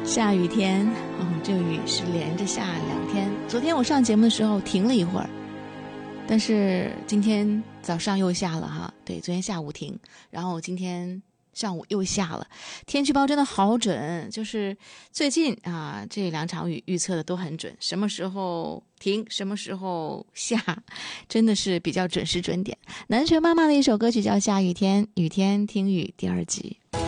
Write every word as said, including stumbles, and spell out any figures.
下雨天，哦，这个雨是连着下两天。昨天我上节目的时候停了一会儿，但是今天早上又下了哈。对，昨天下午停，然后今天上午又下了。天气预报真的好准，就是最近啊，这两场雨预测的都很准，什么时候停，什么时候下，真的是比较准时准点。南拳妈妈的一首歌曲叫《下雨天》，雨天听雨第二集。